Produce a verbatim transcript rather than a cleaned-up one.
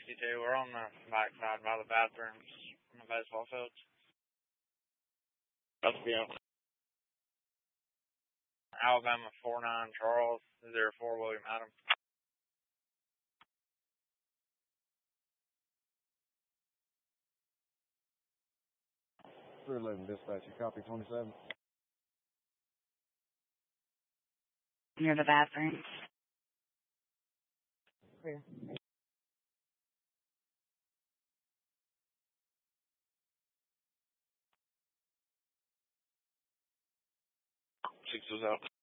sixty-two. We're on the backside by the bathrooms in the baseball fields. That's yeah. Alabama four nine Charles, zero four William Adams. three eleven dispatch, you copy twenty-seven? Near the bathrooms. Clear. Six was out.